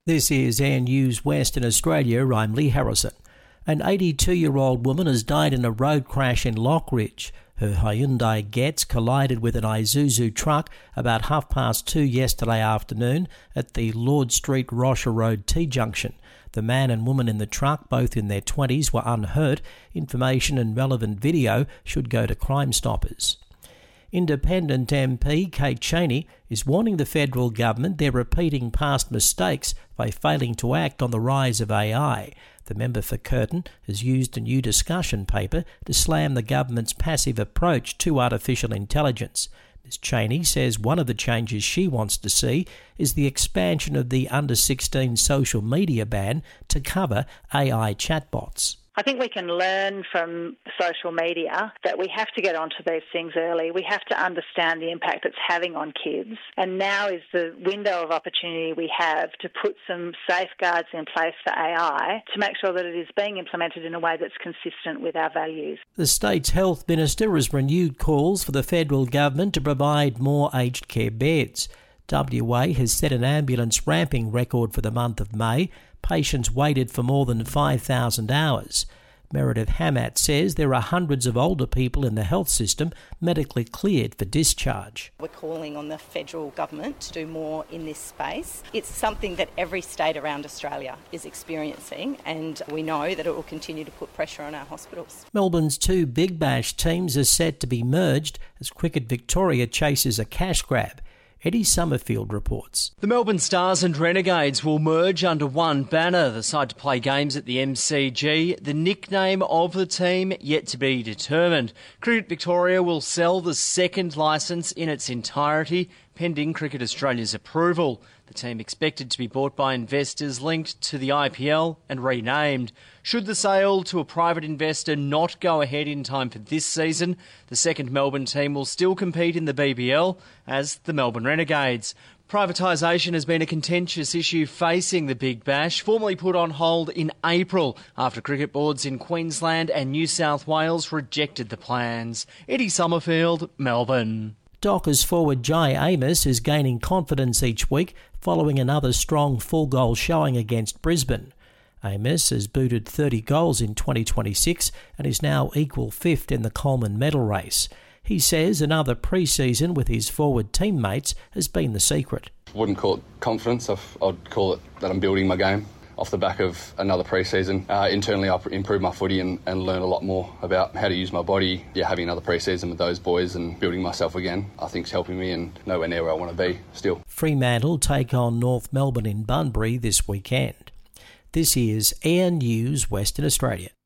This is Air News Western Australia. I'm Lee Harrison. An 82-year-old woman has died in a road crash in Lockridge. Her Hyundai Getz collided with an Isuzu truck about 2:30 yesterday afternoon at the Lord Street Rocher Road T-junction. The man and woman in the truck, both in their 20s, were unhurt. Information and relevant video should go to Crime Stoppers. Independent MP Kate Chaney is warning the federal government they're repeating past mistakes by failing to act on the rise of AI. The member for Curtin has used a new discussion paper to slam the government's passive approach to artificial intelligence. Ms Chaney says one of the changes she wants to see is the expansion of the under-16 social media ban to cover AI chatbots. I think we can learn from social media that we have to get onto these things early. We have to understand the impact it's having on kids. And now is the window of opportunity we have to put some safeguards in place for AI to make sure that it is being implemented in a way that's consistent with our values. The state's health minister has renewed calls for the federal government to provide more aged care beds. WA has set an ambulance ramping record for the month of May. Patients waited for more than 5,000 hours. Meredith Hammett says there are hundreds of older people in the health system medically cleared for discharge. We're calling on the federal government to do more in this space. It's something that every state around Australia is experiencing, and we know that it will continue to put pressure on our hospitals. Melbourne's two Big Bash teams are set to be merged as Cricket Victoria chases a cash grab. Eddie Summerfield reports. The Melbourne Stars and Renegades will merge under one banner. The side to play games at the MCG. The nickname of the team yet to be determined. Cricket Victoria will sell the second licence in its entirety, pending Cricket Australia's approval. The team expected to be bought by investors linked to the IPL and renamed. Should the sale to a private investor not go ahead in time for this season, the second Melbourne team will still compete in the BBL as the Melbourne Renegades. Privatisation has been a contentious issue facing the Big Bash, formally put on hold in April after cricket boards in Queensland and New South Wales rejected the plans. Eddie Summerfield, Melbourne. Dockers forward Jai Amos is gaining confidence each week following another strong full-goal showing against Brisbane. Amos has booted 30 goals in 2026 and is now equal fifth in the Coleman medal race. He says another pre-season with his forward teammates has been the secret. I wouldn't call it confidence, I'd call it that I'm building my game. Off the back of another pre-season, internally I've improved my footy and learned a lot more about how to use my body. Having another pre-season with those boys and building myself again, I think is helping me and nowhere near where I want to be still. Fremantle take on North Melbourne in Bunbury this weekend. This is Air News Western Australia.